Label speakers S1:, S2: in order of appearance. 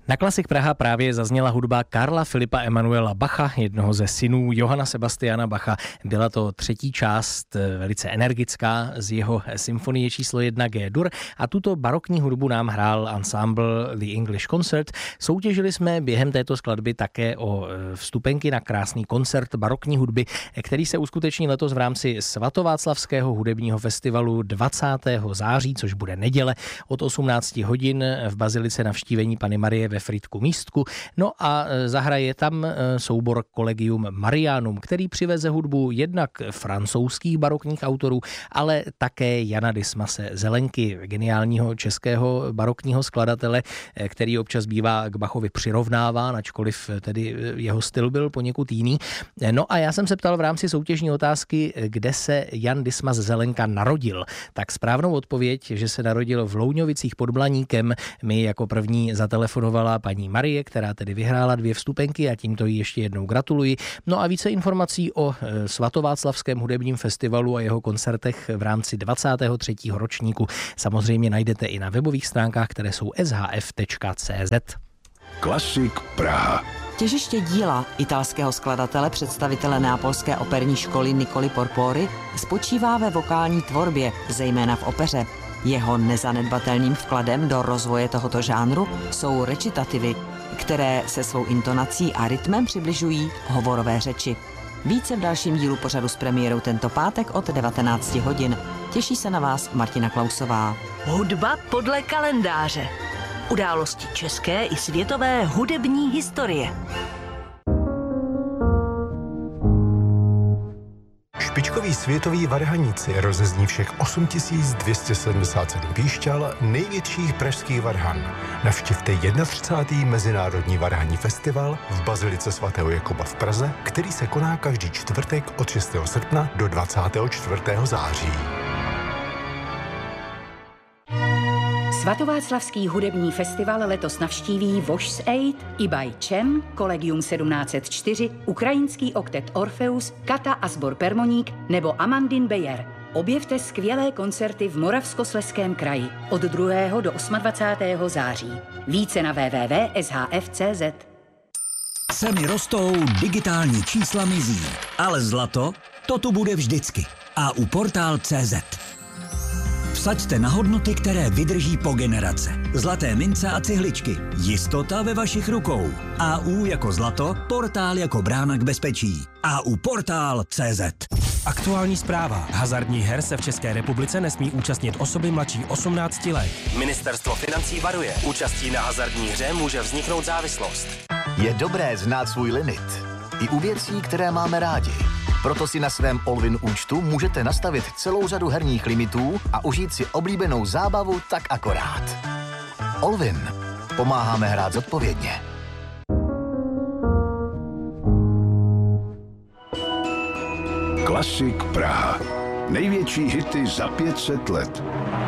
S1: Na Klasik Praha právě zazněla hudba Karla Filipa Emanuela Bacha, jednoho ze synů Johanna Sebastiana Bacha. Byla to třetí část, velice energická, z jeho symfonie číslo 1 G-dur a tuto barokní hudbu nám hrál ensemble The English Concert. Soutěžili jsme během této skladby také o vstupenky na krásný koncert barokní hudby, který se uskuteční letos v rámci Svatováclavského hudebního festivalu 20. září, což bude neděle od 18 hodin v bazilice Navštívení Panny Marie ve Frýdku Místku. No a zahraje tam soubor Collegium Marianum, který přiveze hudbu jednak francouzských barokních autorů, ale také Jana Dismase Zelenky, geniálního českého barokního skladatele, který občas bývá k Bachovi přirovnáván, ačkoliv tedy jeho styl byl poněkud jiný. No a já jsem se ptal v rámci soutěžní otázky, kde se Jan Dismas Zelenka narodil. Tak správnou odpověď, že se narodil v Louňovicích pod Blaníkem, mi jako první zatelefonovala paní Marie, která tedy vyhrála 2 vstupenky a tímto jí ještě jednou gratuluji. No a více informací o Svatováclavském hudebním festivalu a jeho koncertech v rámci 23. ročníku samozřejmě najdete i na webových stránkách, které jsou shf.cz.
S2: Klasik Praha.
S3: Těžiště díla italského skladatele, představitele neapolské operní školy Nicoli Porpori, spočívá ve vokální tvorbě, zejména v opeře. Jeho nezanedbatelným vkladem do rozvoje tohoto žánru jsou recitativy, které se svou intonací a rytmem přibližují hovorové řeči. Více v dalším dílu pořadu s premiérou tento pátek od 19 hodin. Těší se na vás Martina Klausová.
S4: Hudba podle kalendáře. Události české i světové hudební historie.
S5: Špičkoví světoví varhaníci rozezní všech 8277 píšťal největších pražských varhan. Navštivte 31. Mezinárodní varhanní festival v Bazilice svatého Jakuba v Praze, který se koná každý čtvrtek od 6. srpna do 24. září.
S6: Svatováclavský hudební festival letos navštíví Voice Aid, Ibaj Čem, Collegium 1704, ukrajinský oktet Orpheus, Kata a sbor Permoník nebo Amandine Beyer. Objevte skvělé koncerty v Moravskoslezském kraji od 2. do 28. září. Více na www.shf.cz.
S7: Ceny rostou, digitální čísla mizí, ale zlato, to tu bude vždycky. A u Portál.cz. Vsaďte na hodnoty, které vydrží po generace. Zlaté mince a cihličky. Jistota ve vašich rukou. AU jako zlato, Portál jako brána k bezpečí. AU Portál.cz.
S8: Aktuální zpráva. Hazardních her se v České republice nesmí účastnit osoby mladší 18 let. Ministerstvo financí varuje. Účastí na hazardní hře může vzniknout závislost.
S9: Je dobré znát svůj limit. I u věcí, které máme rádi. Proto si na svém Allwyn účtu můžete nastavit celou řadu herních limitů a užít si oblíbenou zábavu tak akorát. Allwyn. Pomáháme hrát zodpovědně.
S2: Klasik Praha. Největší hity za 500 let.